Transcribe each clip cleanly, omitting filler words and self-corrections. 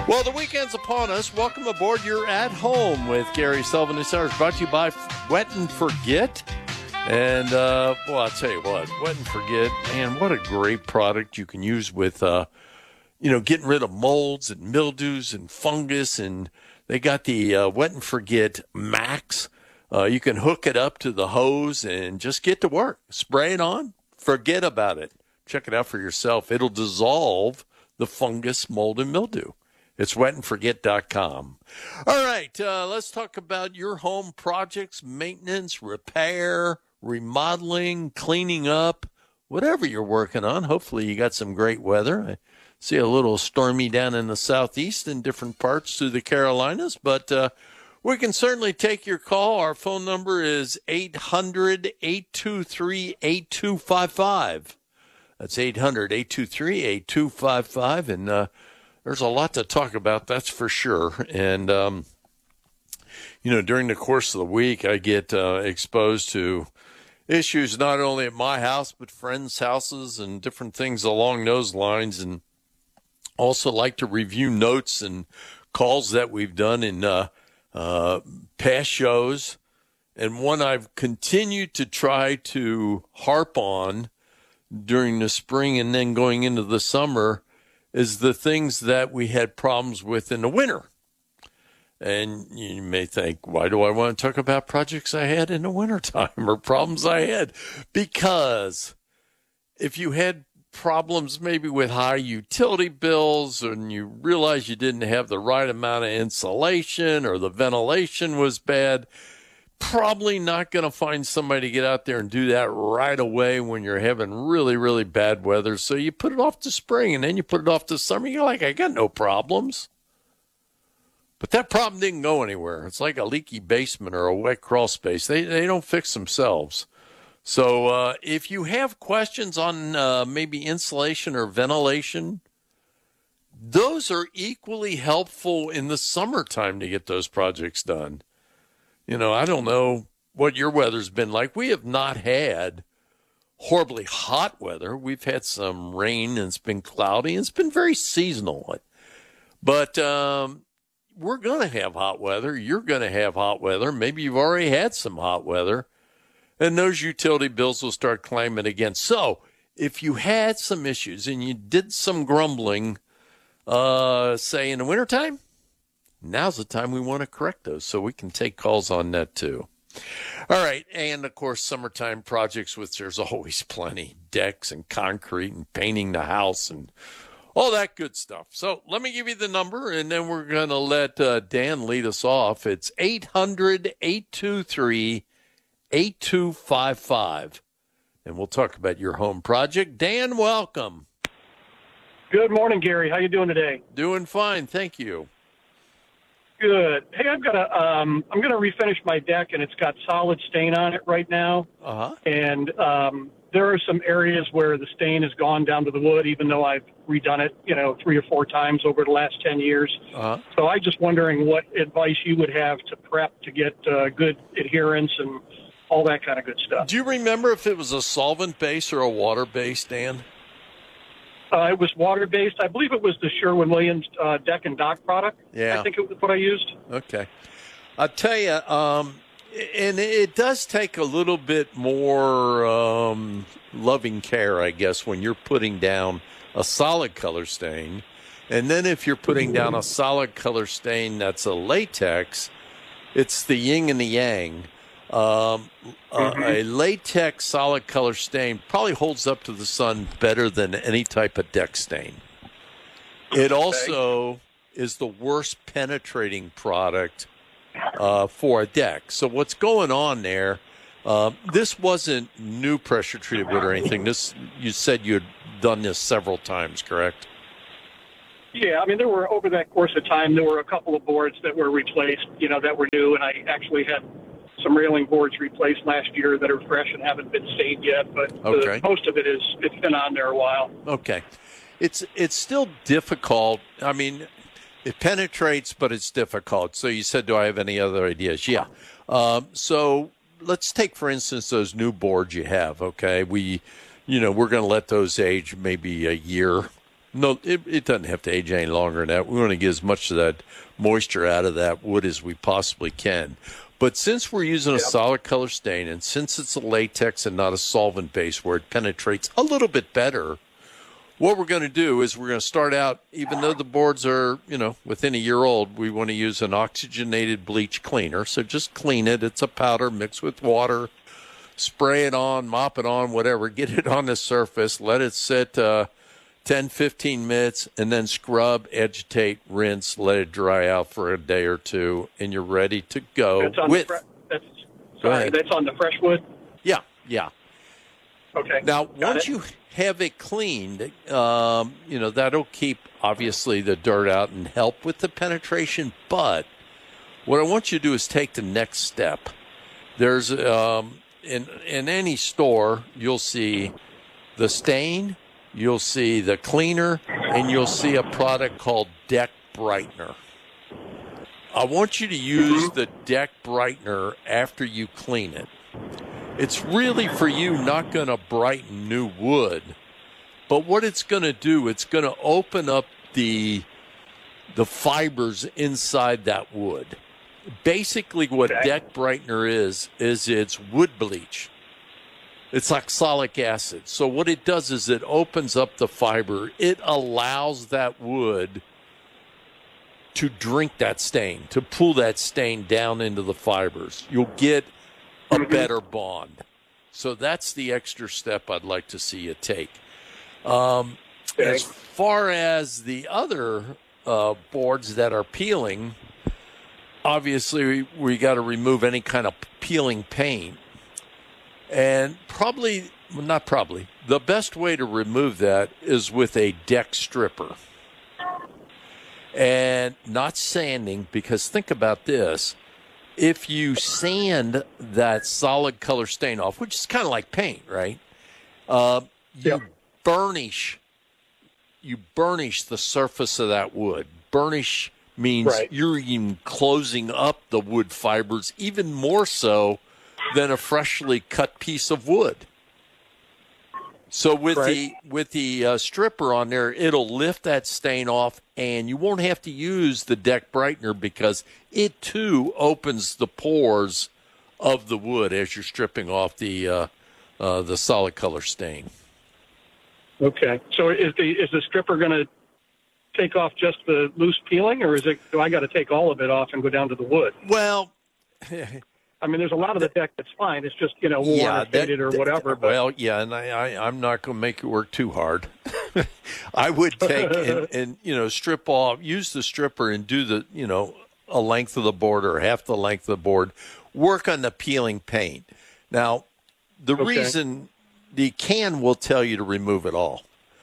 Well, the weekend's upon us. Welcome aboard. You're at home with Gary Sullivan and Sarah. Brought to you by Wet and Forget. And, well, I'll tell you what, Wet and Forget, man, what a great product you can use with, getting rid of molds and mildews and fungus. And they got the Wet and Forget Max. You can hook it up to the hose and just get to work. Spray it on. Forget about it. Check it out for yourself. It'll dissolve the fungus, mold, and mildew. It's wetandforget.com. All right, let's talk about your home projects, maintenance, repair, remodeling, cleaning up, whatever you're working on. Hopefully you got some great weather. I see a little stormy down in the southeast in different parts through the Carolinas, but we can certainly take your call. Our phone number is 800-823-8255. That's 800-823-8255, and there's a lot to talk about, that's for sure. And, during the course of the week, I get exposed to issues not only at my house, but friends' houses and different things along those lines. And also like to review notes and calls that we've done in past shows. And one I've continued to try to harp on during the spring and then going into the summer is the things that we had problems with in the winter. And you may think, why do I want to talk about projects I had in the wintertime or problems I had? Because if you had problems maybe with high utility bills and you realize you didn't have the right amount of insulation or the ventilation was bad, probably not going to find somebody to get out there and do that right away when you're having really, really bad weather. So you put it off to spring and then you put it off to summer. You're like, I got no problems. But that problem didn't go anywhere. It's like a leaky basement or a wet crawl space. They don't fix themselves. So if you have questions on maybe insulation or ventilation, those are equally helpful in the summertime to get those projects done. I don't know what your weather's been like. We have not had horribly hot weather. We've had some rain and it's been cloudy and it's been very seasonal. But we're going to have hot weather. You're going to have hot weather. Maybe you've already had some hot weather. And those utility bills will start climbing again. So if you had some issues and you did some grumbling, say in the wintertime, now's the time we want to correct those, so we can take calls on that too. All right, and of course, summertime projects, which there's always plenty, decks and concrete and painting the house and all that good stuff. So let me give you the number, and then we're going to let Dan lead us off. It's 800-823-8255, and we'll talk about your home project. Dan, welcome. Good morning, Gary. How you doing today? Doing fine, thank you. Good. Hey, I'm gonna refinish my deck, and it's got solid stain on it right now. And there are some areas where the stain has gone down to the wood, even though I've redone it, 3 or 4 times over the last 10 years. So I'm just wondering what advice you would have to prep to get good adherence and all that kind of good stuff. Do you remember if it was a solvent base or a water base, Dan? It was water-based. I believe it was the Sherwin-Williams deck and dock product. Yeah. I think it was what I used. Okay. I'll tell you, and it does take a little bit more loving care, I guess, when you're putting down a solid color stain. And then if you're putting down a solid color stain that's a latex, it's the yin and the yang. A latex solid color stain probably holds up to the sun better than any type of deck stain. It also is the worst penetrating product for a deck. So what's going on there, this wasn't new pressure treated wood or anything. This, you said you had done this several times, correct? Yeah, I mean, there were, over that course of time, there were a couple of boards that were replaced, that were new, and I actually had some railing boards replaced last year that are fresh and haven't been stained yet, but most of it's been on there a while. Okay. It's still difficult. I mean, it penetrates, but it's difficult. So you said, do I have any other ideas? Yeah. So let's take, for instance, those new boards you have, okay? We're going to let those age maybe a year, No, it doesn't have to age any longer than that. We want to get as much of that moisture out of that wood as we possibly can. But since we're using a solid color stain, and since it's a latex and not a solvent base where it penetrates a little bit better, what we're going to do is we're going to start out, even though the boards are, within a year old, we want to use an oxygenated bleach cleaner. So just clean it. It's a powder mixed with water. Spray it on, mop it on, whatever. Get it on the surface. Let it sit 10, 15 minutes, and then scrub, agitate, rinse, let it dry out for a day or two, and you're ready to go. That's on that's on the fresh wood? Yeah. Okay. Now, once you have it cleaned, that'll keep, obviously, the dirt out and help with the penetration. But what I want you to do is take the next step. There's, in any store, you'll see the stain, you'll see the cleaner, and you'll see a product called Deck Brightener. I want you to use the Deck Brightener after you clean it. It's really, for you, not going to brighten new wood, but what it's going to do, it's going to open up the fibers inside that wood. Basically, what Deck Brightener is it's wood bleach. It's oxalic acid. So what it does is it opens up the fiber. It allows that wood to drink that stain, to pull that stain down into the fibers. You'll get a better bond. So that's the extra step I'd like to see you take. As far as the other boards that are peeling, obviously we got to remove any kind of peeling paint. And the best way to remove that is with a deck stripper. And not sanding, because think about this. If you sand that solid color stain off, which is kind of like paint, right? You burnish the surface of that wood. Burnish means you're even closing up the wood fibers even more so than a freshly cut piece of wood. So with the stripper on there, it'll lift that stain off, and you won't have to use the Deck Brightener because it too opens the pores of the wood as you're stripping off the solid color stain. Okay. So is the stripper going to take off just the loose peeling, or do I got to take all of it off and go down to the wood? Well, I mean, there's a lot of the deck that's fine. It's just, worn or faded or whatever. But. Well, yeah, and I'm not going to make it work too hard. I would take and strip off, use the stripper and do the, a length of the board or half the length of the board. Work on the peeling paint. Now, the reason the can will tell you to remove it all.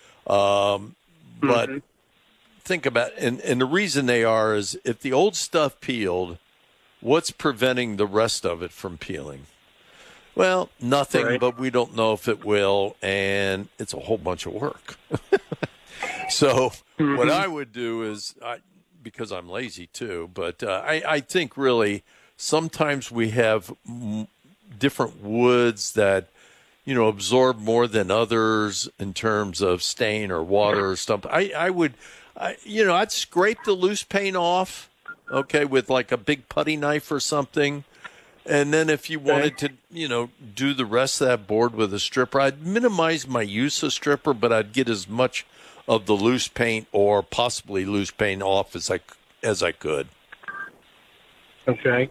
But think about and the reason they are is if the old stuff peeled, what's preventing the rest of it from peeling? Well, nothing, but we don't know if it will, and it's a whole bunch of work. So what I would do is, because I'm lazy too, but I think really sometimes we have different woods that, absorb more than others in terms of stain or water or something. I'd scrape the loose paint off. Okay, with like a big putty knife or something. And then if you wanted to, do the rest of that board with a stripper, I'd minimize my use of stripper, but I'd get as much of the loose paint or possibly loose paint off as I could. Okay.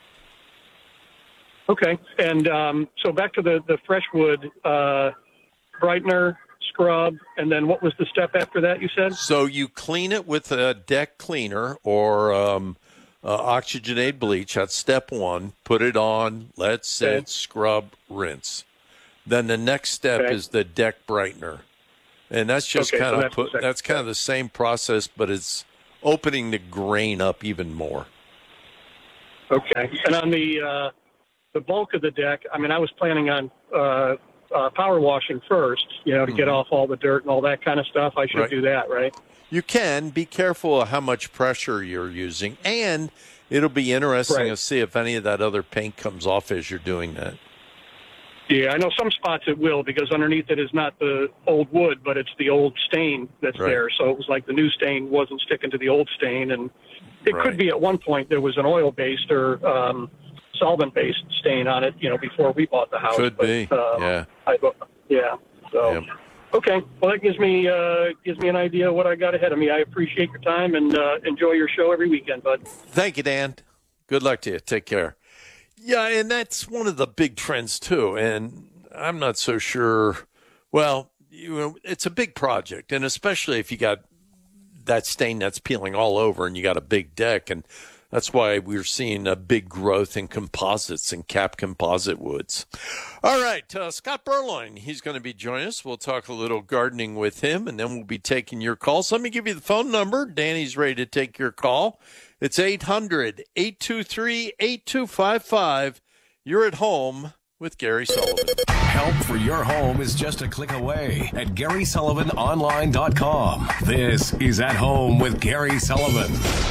And so back to the fresh wood brightener, scrub, and then what was the step after that, you said? So you clean it with a deck cleaner or oxygenated bleach. That's step one. Put it on, let it sit, scrub, rinse. Then the next step is the deck brightener. And that's just kind of the same process, but it's opening the grain up even more. Okay. And on the bulk of the deck, I mean, I was planning on power washing first, to get off all the dirt and all that kind of stuff. I should do that, right? You can. Be careful of how much pressure you're using, and it'll be interesting to see if any of that other paint comes off as you're doing that. Yeah, I know some spots it will because underneath it is not the old wood, but it's the old stain that's Right. there. So it was like the new stain wasn't sticking to the old stain. And it Right. could be at one point there was an oil-based or solvent-based stain on it, before we bought the house. Could be, yeah. Yeah. So, Yep. okay. Well, that gives me an idea of what I got ahead of me. I appreciate your time and enjoy your show every weekend, bud. Thank you, Dan. Good luck to you. Take care. Yeah, and that's one of the big trends, too. And I'm not so sure. Well, it's a big project, and especially if you got that stain that's peeling all over and you got a big deck. And that's why we're seeing a big growth in composites and cap composite woods. All right, Scott Burloin, he's going to be joining us. We'll talk a little gardening with him, and then we'll be taking your calls. Let me give you the phone number. Danny's ready to take your call. It's 800-823-8255. You're at home with Gary Sullivan. Help for your home is just a click away at GarySullivanOnline.com. This is At Home with Gary Sullivan.